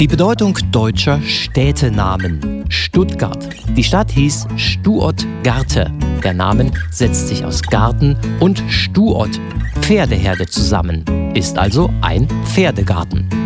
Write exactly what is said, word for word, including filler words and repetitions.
Die Bedeutung deutscher Städtenamen. Stuttgart. Die Stadt hieß Stuott-Garte. Der Name setzt sich aus Garten und Stuott, Pferdeherde zusammen, ist also ein Pferdegarten.